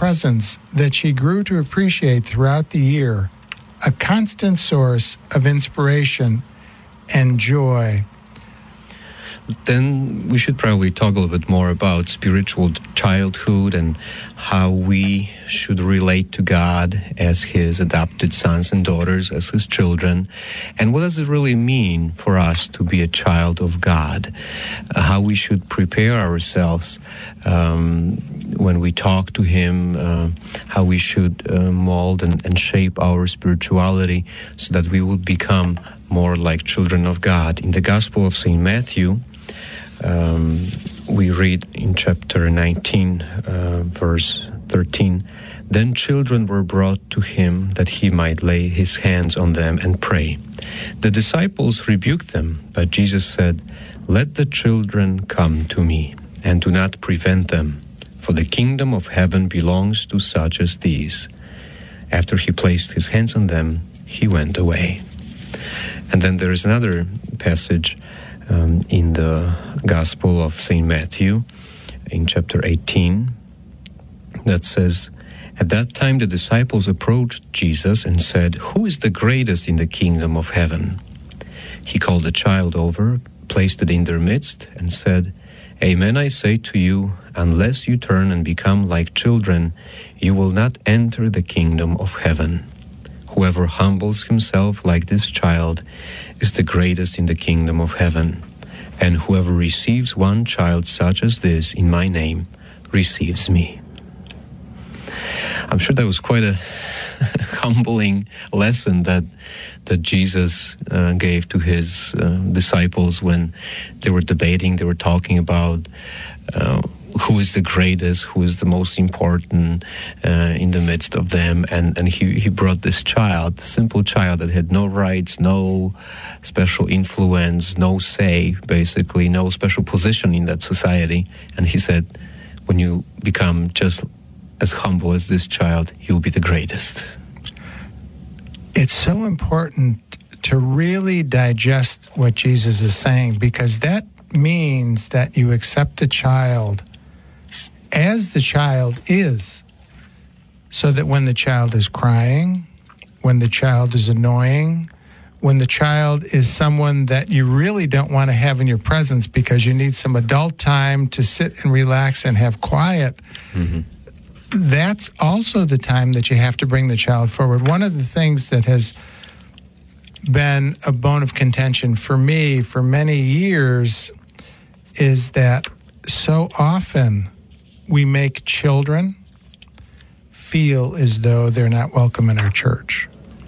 presence that she grew to appreciate throughout the year, a constant source of inspiration and joy. Then we should probably talk a little bit more about spiritual childhood and how we should relate to God as His adopted sons and daughters, as His children. And what does it really mean for us to be a child of God? How we should prepare ourselves when we talk to Him, how we should mold and shape our spirituality so that we would become more like children of God. In the Gospel of St. Matthew, we read in chapter 19, verse 13, "Then children were brought to him that he might lay his hands on them and pray. The disciples rebuked them, but Jesus said, 'Let the children come to me, and do not prevent them, for the kingdom of heaven belongs to such as these.' After he placed his hands on them, he went away." And then there is another passage in the Gospel of St. Matthew, in chapter 18, that says, "At that time the disciples approached Jesus and said, 'Who is the greatest in the kingdom of heaven?' He called the child over, placed it in their midst, and said, 'Amen, I say to you, unless you turn and become like children, you will not enter the kingdom of heaven. Whoever humbles himself like this child is the greatest in the kingdom of heaven. And whoever receives one child such as this in my name receives me.'" I'm sure that was quite a humbling lesson that Jesus gave to his disciples when they were debating, they were talking about who is the greatest, who is the most important in the midst of them. And he brought this child, simple child that had no rights, no special influence, no say, basically, no special position in that society. And he said, when you become just as humble as this child, you'll be the greatest. It's so important to really digest what Jesus is saying, because that means that you accept the child as the child is, so that when the child is crying, when the child is annoying, when the child is someone that you really don't want to have in your presence because you need some adult time to sit and relax and have quiet, that's also the time that you have to bring the child forward. One of the things that has been a bone of contention for me for many years is that so often we make children feel as though they're not welcome in our church.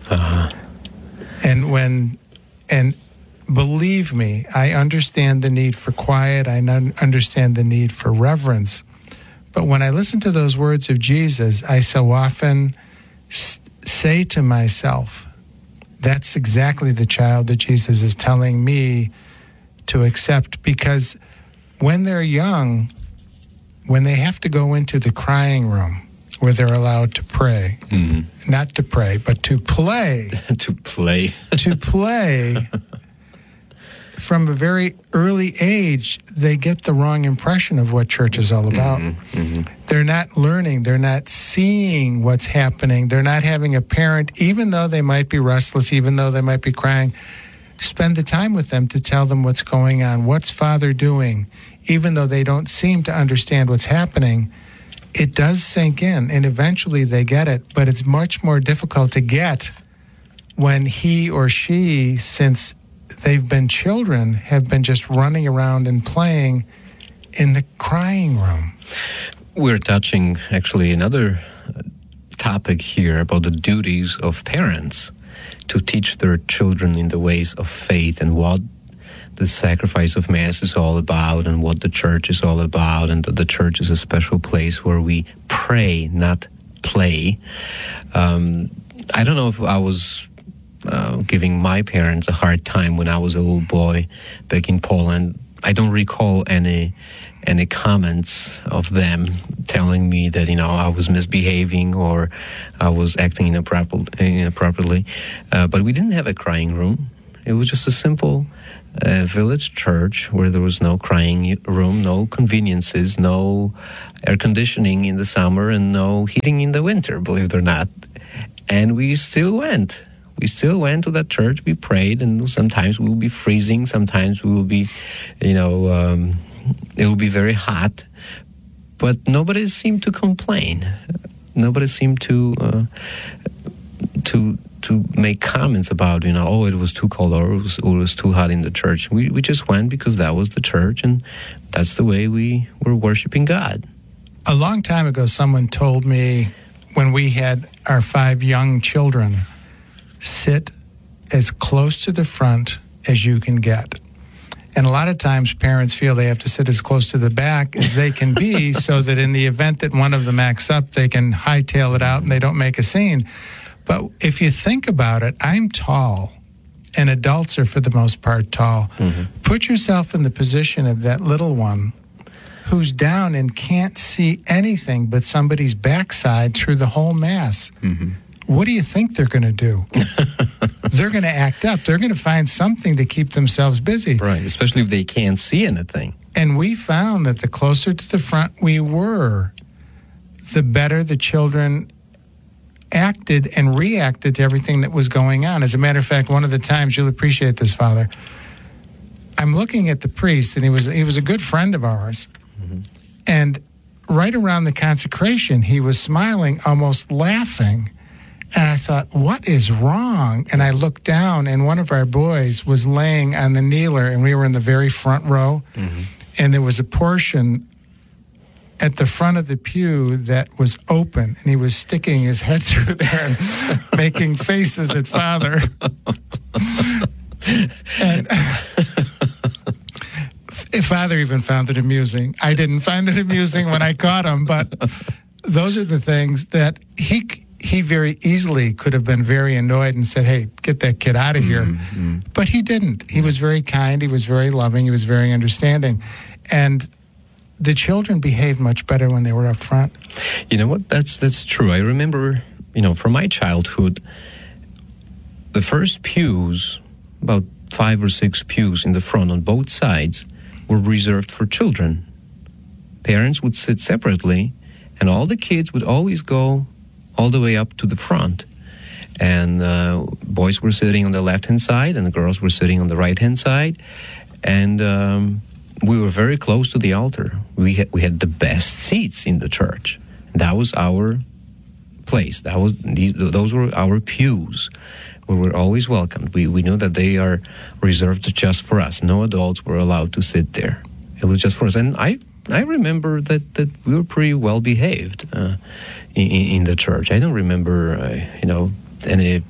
And believe me, I understand the need for quiet. I understand the need for reverence. But when I listen to those words of Jesus, I so often say to myself, that's exactly the child that Jesus is telling me to accept. Because when they're young, when they have to go into the crying room where they're allowed to pray, not to pray, but to play. To play. To play. From a very early age, they get the wrong impression of what church is all about. They're not learning. They're not seeing what's happening. They're not having a parent, even though they might be restless, even though they might be crying, spend the time with them to tell them what's going on. What's Father doing? Even though they don't seem to understand what's happening, it does sink in, and eventually they get it. But it's much more difficult to get when he or she, since they've been children, have been just running around and playing in the crying room. We're touching actually another topic here about the duties of parents to teach their children in the ways of faith and what the sacrifice of Mass is all about and what the church is all about, and that the church is a special place where we pray, not play. I don't know if I was giving my parents a hard time when I was a little boy back in Poland. I don't recall any comments of them telling me that, I was misbehaving or I was acting inappropriately. But we didn't have a crying room. It was just a simple village church where there was no crying room, no conveniences, no air conditioning in the summer, and no heating in the winter, believe it or not. And we still went. We still went to that church. We prayed, and sometimes we will be freezing. Sometimes we will be, it will be very hot. But nobody seemed to complain. Nobody seemed to make comments about, it was too cold or it was too hot in the church. We just went because that was the church, and that's the way we were worshiping God. A long time ago, someone told me, when we had our 5 young children, sit as close to the front as you can get. And a lot of times parents feel they have to sit as close to the back as they can be so that in the event that one of them acts up, they can hightail it out and they don't make a scene. But if you think about it, I'm tall, and adults are for the most part tall. Mm-hmm. Put yourself in the position of that little one who's down and can't see anything but somebody's backside through the whole mass. Mm-hmm. What do you think they're going to do? They're going to act up. They're going to find something to keep themselves busy. Right, especially if they can't see anything. And we found that the closer to the front we were, the better the children acted and reacted to everything that was going on. As a matter of fact, one of the times, you'll appreciate this, Father, I'm looking at the priest, and he was a good friend of ours. Mm-hmm. And right around the consecration, he was smiling, almost laughing. And I thought, what is wrong? And I looked down, and one of our boys was laying on the kneeler, and we were in the very front row. Mm-hmm. And there was a portion at the front of the pew that was open, and he was sticking his head through there and making faces at Father. And Father even found it amusing. I didn't find it amusing when I caught him, but those are the things that he very easily could have been very annoyed and said, hey, get that kid out of here. Mm-hmm. But he didn't. He was very kind. He was very loving. He was very understanding. And the children behaved much better when they were up front. You know what? That's true. I remember, from my childhood, the first pews, about 5 or 6 pews in the front on both sides, were reserved for children. Parents would sit separately, and all the kids would always go all the way up to the front. And boys were sitting on the left-hand side, and the girls were sitting on the right-hand side. And we were very close to the altar. We had the best seats in the church. That was our place. Those were our pews. We were always welcomed. We knew that they are reserved just for us. No adults were allowed to sit there. It was just for us. And I remember that we were pretty well behaved in the church. I don't remember any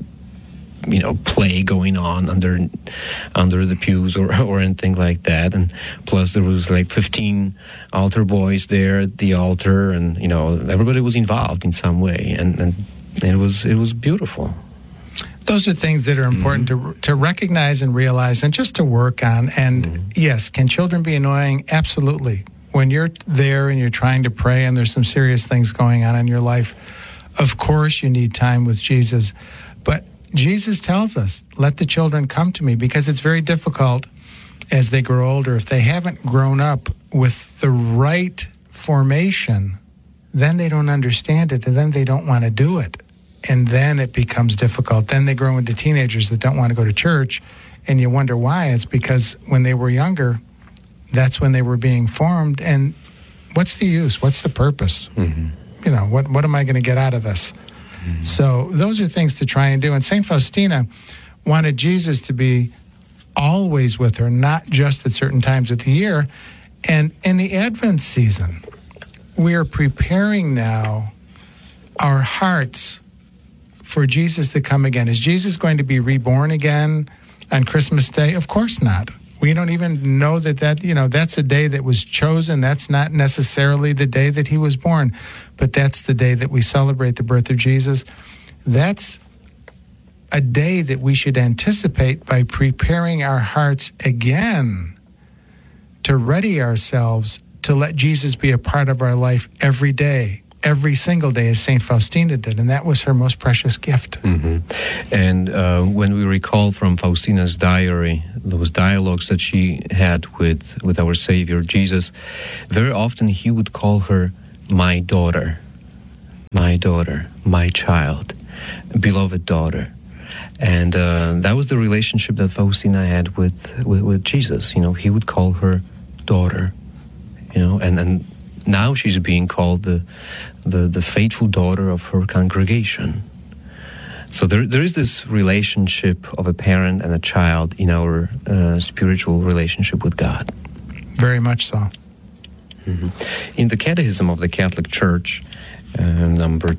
play going on under the pews or anything like that. And plus there was like 15 altar boys there at the altar, and everybody was involved in some way, and it was beautiful. Those are things that are important to recognize and realize and just to work on. And yes, can children be annoying? Absolutely. When you're there and you're trying to pray and there's some serious things going on in your life, of course you need time with Jesus. But Jesus tells us, let the children come to me, because it's very difficult as they grow older. If they haven't grown up with the right formation, then they don't understand it, and then they don't want to do it. And then it becomes difficult. Then they grow into teenagers that don't want to go to church, and you wonder why. It's because when they were younger, that's when they were being formed. And what's the use? What's the purpose? Mm-hmm. What am I going to get out of this? Mm-hmm. So those are things to try and do. And St. Faustina wanted Jesus to be always with her, not just at certain times of the year. And in the Advent season, we are preparing now our hearts for Jesus to come again. Is Jesus going to be reborn again on Christmas Day? Of course not. We don't even know that's a day that was chosen. That's not necessarily the day that he was born, but that's the day that we celebrate the birth of Jesus. That's a day that we should anticipate by preparing our hearts again to ready ourselves to let Jesus be a part of our life every day. every single day as St. Faustina did, and that was her most precious gift. Mm-hmm. And when we recall from Faustina's diary, those dialogues that she had with our Savior Jesus, very often he would call her my daughter, my child, beloved daughter. And that was the relationship that Faustina had with Jesus. You know, he would call her daughter, you know, and now she's being called the faithful daughter of her congregation. So there is this relationship of a parent and a child in our spiritual relationship with God. Very much so. Mm-hmm. In the Catechism of the Catholic Church, number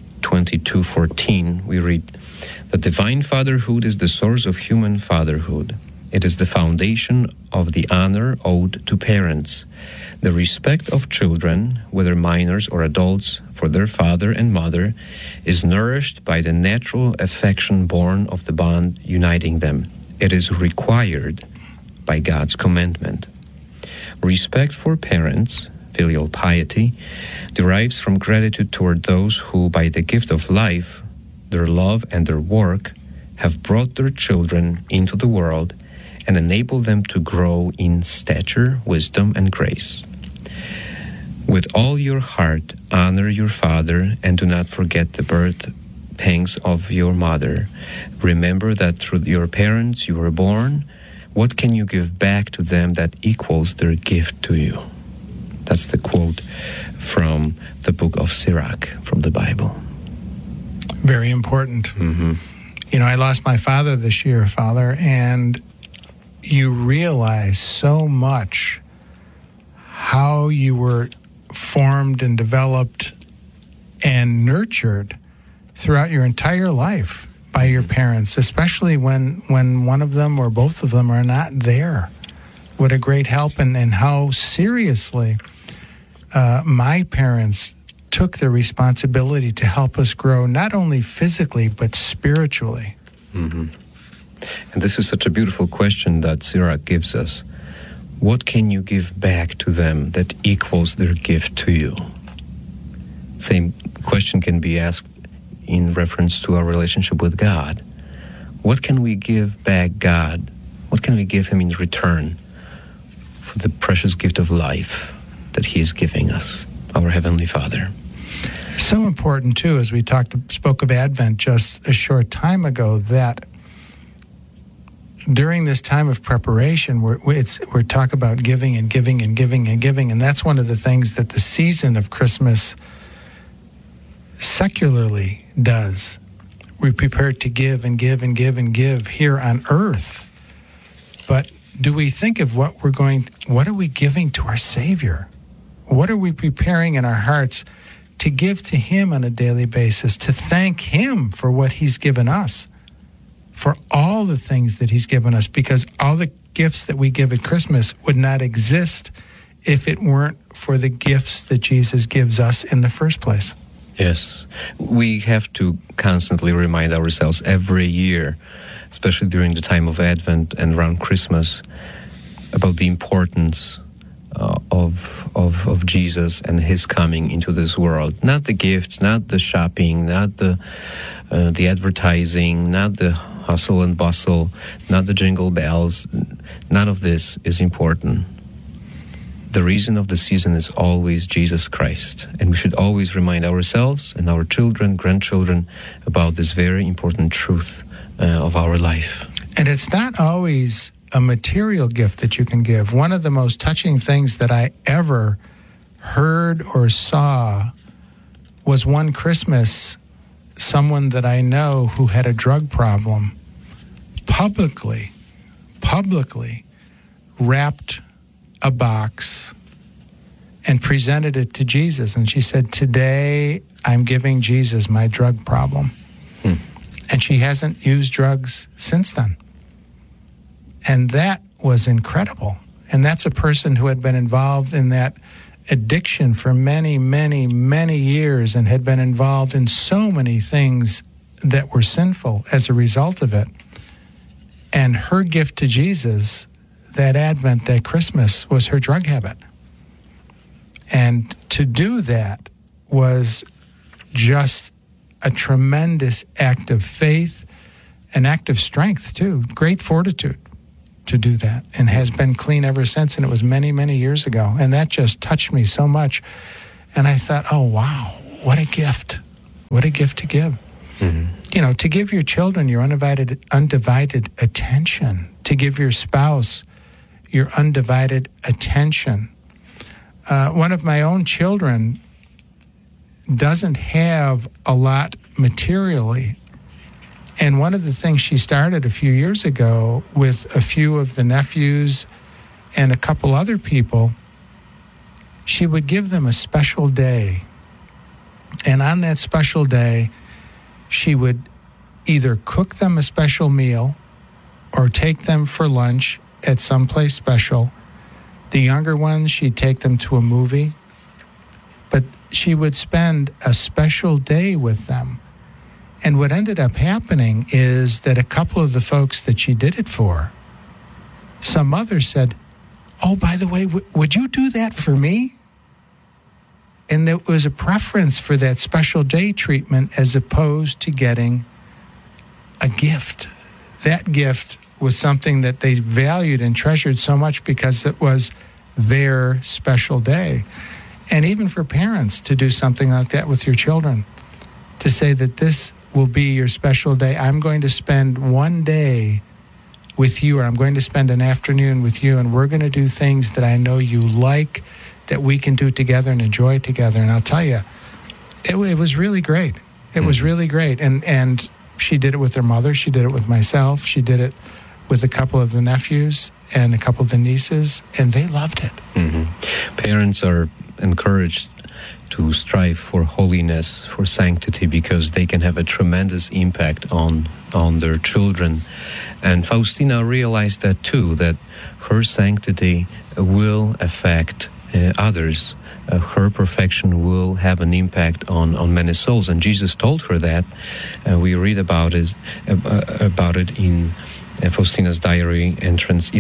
2214, we read, "The divine fatherhood is the source of human fatherhood. It is the foundation of the honor owed to parents. The respect of children, whether minors or adults, for their father and mother is nourished by the natural affection born of the bond uniting them. It is required by God's commandment. Respect for parents, filial piety, derives from gratitude toward those who, by the gift of life, their love and their work, have brought their children into the world and enabled them to grow in stature, wisdom, and grace. With all your heart, honor your father, and do not forget the birth pangs of your mother. Remember that through your parents you were born. What can you give back to them that equals their gift to you?" That's the quote from the book of Sirach, from the Bible. Very important. Mm-hmm. You know, I lost my father this year, Father, and you realize so much how you were formed and developed and nurtured throughout your entire life by your parents, especially when one of them or both of them are not there. What a great help, and how seriously my parents took the responsibility to help us grow, not only physically, but spiritually. Mm-hmm. And this is such a beautiful question that Sirach gives us. What can you give back to them that equals their gift to you? Same question can be asked in reference to our relationship with God. What can we give back God? What can we give Him in return for the precious gift of life that He is giving us, our Heavenly Father? So important, too, as we spoke of Advent just a short time ago, that during this time of preparation, we're talking about giving and giving and giving and giving, and that's one of the things that the season of Christmas secularly does. We're prepared to give and give and give and give here on earth. But do we think of what are we giving to our Savior? What are we preparing in our hearts to give to Him on a daily basis, to thank Him for what He's given us, for all the things that He's given us, because all the gifts that we give at Christmas would not exist if it weren't for the gifts that Jesus gives us in the first place. Yes, we have to constantly remind ourselves every year, especially during the time of Advent and around Christmas, about the importance of Jesus and His coming into this world. Not the gifts, not the shopping, not the advertising, not the hustle and bustle, not the jingle bells. None of this is important. The reason of the season is always Jesus Christ. And we should always remind ourselves and our children, grandchildren, about this very important truth of our life. And it's not always a material gift that you can give. One of the most touching things that I ever heard or saw was one Christmas, someone that I know who had a drug problem publicly wrapped a box and presented it to Jesus. And she said, "Today I'm giving Jesus my drug problem." And she hasn't used drugs since then. And that was incredible. And that's a person who had been involved in that addiction for many, many, many years and had been involved in so many things that were sinful as a result of it. And her gift to Jesus that Advent, that Christmas, was her drug habit. And to do that was just a tremendous act of faith, an act of strength, too. Great fortitude to do that, and has been clean ever since, and it was many, many years ago. And that just touched me so much. And I thought, oh, wow, what a gift. What a gift to give. Mm-hmm. You know, to give your children your undivided attention, to give your spouse your undivided attention. One of my own children doesn't have a lot materially. And one of the things she started a few years ago with a few of the nephews and a couple other people, she would give them a special day. And on that special day, she would either cook them a special meal or take them for lunch at some place special. The younger ones, she'd take them to a movie. But she would spend a special day with them. And what ended up happening is that a couple of the folks that she did it for, some others said, oh, by the way, would you do that for me? And there was a preference for that special day treatment as opposed to getting a gift. That gift was something that they valued and treasured so much because it was their special day. And even for parents to do something like that with your children, to say that this will be your special day. I'm going to spend one day with you, or I'm going to spend an afternoon with you, and we're going to do things that I know you like, that we can do together and enjoy together. And I'll tell you, it was really great. It was really great. And she did it with her mother. She did it with myself. She did it with a couple of the nephews and a couple of the nieces, and they loved it. Mm-hmm. Parents are encouraged to strive for holiness, for sanctity, because they can have a tremendous impact on their children. And Faustina realized that too, that her sanctity will affect others. Her perfection will have an impact on many souls. And Jesus told her that. We read about it in Faustina's diary, entrance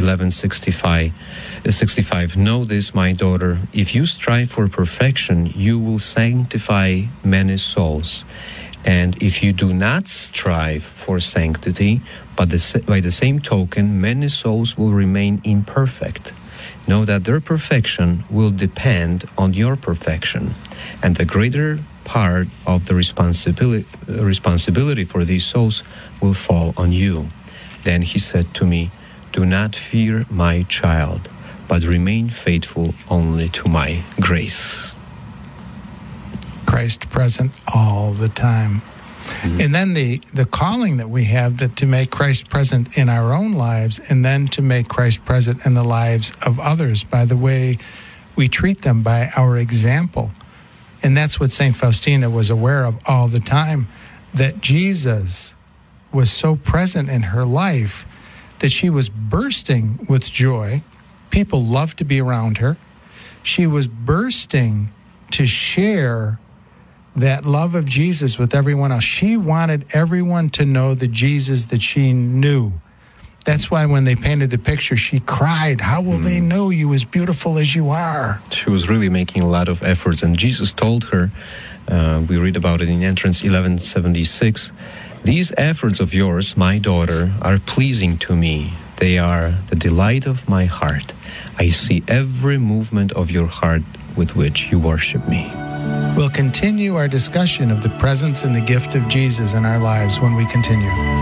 1165. Know this, my daughter, if you strive for perfection, you will sanctify many souls. And if you do not strive for sanctity, but by the same token, many souls will remain imperfect. Know that their perfection will depend on your perfection, and the greater part of the responsibility for these souls will fall on you. Then he said to me, do not fear, my child, but remain faithful only to my grace. Christ present all the time. Mm-hmm. And then the calling that we have, that to make Christ present in our own lives, and then to make Christ present in the lives of others by the way we treat them, by our example. And that's what St. Faustina was aware of all the time, that Jesus was so present in her life that she was bursting with joy. People loved to be around her. She was bursting to share that love of Jesus with everyone else. She wanted everyone to know the Jesus that she knew. That's why when they painted the picture, she cried, how will they know you as beautiful as you are? She was really making a lot of efforts. And Jesus told her, we read about it in entrance 1176, these efforts of yours, my daughter, are pleasing to me. They are the delight of my heart. I see every movement of your heart with which you worship me. We'll continue our discussion of the presence and the gift of Jesus in our lives when we continue.